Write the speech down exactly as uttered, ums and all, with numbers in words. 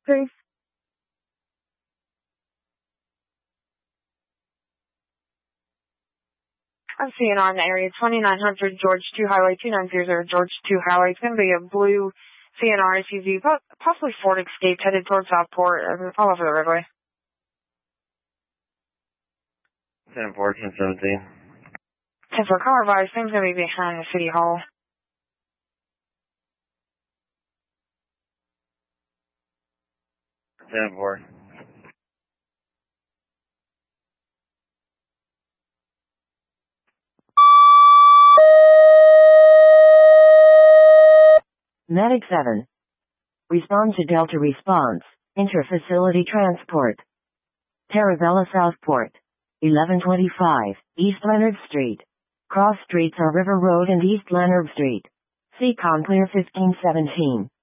please? I'm seeing on the area twenty-nine hundred George two Highway two nine zero zero George two Highway. It's going to be a blue C N R S U V, possibly Ford Escape headed towards Southport, all over the roadway. ten fourteen seventeen. ten four, car advice, things going to be behind the City Hall. ten four. Medic seven. Respond to Delta Response. Interfacility Transport. Terravella Southport. eleven twenty-five, East Leonard Street. Cross streets are River Road and East Leonard Street. C-Com clear fifteen seventeen.